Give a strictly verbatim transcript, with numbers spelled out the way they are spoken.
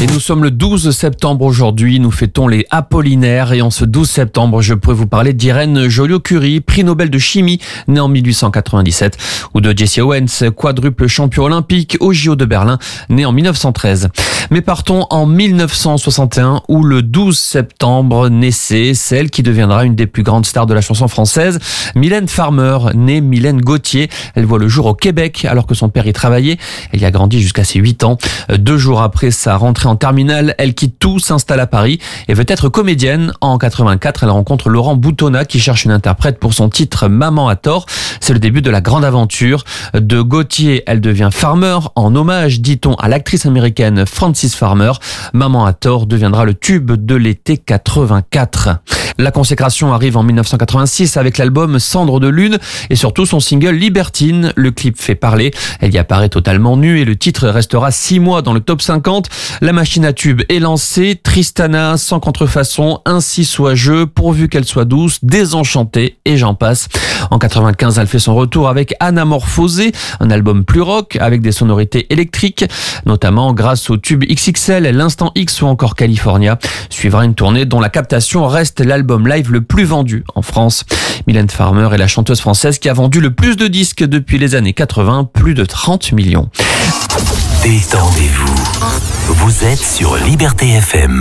Et nous sommes le douze septembre aujourd'hui, nous fêtons les Apollinaires et en ce douze septembre, je pourrais vous parler d'Irène Joliot-Curie, prix Nobel de chimie, née en mille huit cent quatre-vingt-dix-sept, ou de Jesse Owens, quadruple champion olympique au J O de Berlin, né en mille neuf cent treize. Mais partons en mille neuf cent soixante et un, où le douze septembre naissait celle qui deviendra une des plus grandes stars de la chanson française, Mylène Farmer, née Mylène Gauthier. Elle voit le jour au Québec alors que son père y travaillait. Elle y a grandi jusqu'à ses huit ans. Deux jours après sa rentrée en terminale, elle quitte tout, s'installe à Paris et veut être comédienne. En quatre-vingt-quatre, elle rencontre Laurent Boutonnat qui cherche une interprète pour son titre Maman à tort. C'est le début de la grande aventure. De Gauthier, elle devient Farmer en hommage, dit-on, à l'actrice américaine Frances Farmer. Maman à tort deviendra le tube de l'été quatre-vingt-quatre. La consécration arrive en mille neuf cent quatre-vingt-six avec l'album Cendre de lune et surtout son single Libertine. Le clip fait parler. Elle y apparaît totalement nue et le titre restera six mois dans le top cinquante. La machine à tube est lancée. Tristana, sans contrefaçon, ainsi soit je, pourvu qu'elle soit douce, désenchantée et j'en passe. En quatre-vingt-quinze, elle fait son retour avec Anamorphosé, un album plus rock avec des sonorités électriques, notamment grâce au tube X X L, l'Instant X ou encore California. Suivra une tournée dont la captation reste l'album live le plus vendu en France. Mylène Farmer est la chanteuse française qui a vendu le plus de disques depuis les années quatre-vingts, plus de trente millions. Détendez-vous. Vous êtes sur Liberté F M.